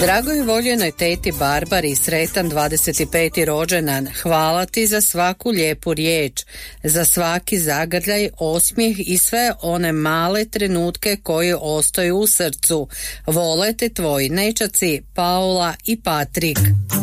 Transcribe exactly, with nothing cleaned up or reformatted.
Dragoj voljenoj teti Barbari, sretan dvadeset peti rođendan. Hvala ti za svaku lijepu riječ, za svaki zagrljaj, osmijeh i sve one male trenutke koji ostaju u srcu. Vole te tvoji nećaci Paula i Patrik.